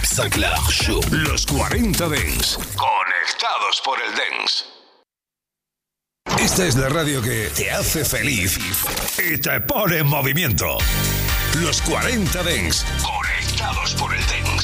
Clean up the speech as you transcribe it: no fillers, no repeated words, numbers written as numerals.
Sinclair Show. Los 40 Dance. Conectados por el Dance. Esta es la radio que te hace feliz y te pone en movimiento. Los 40 Dance. Conectados por el Dance.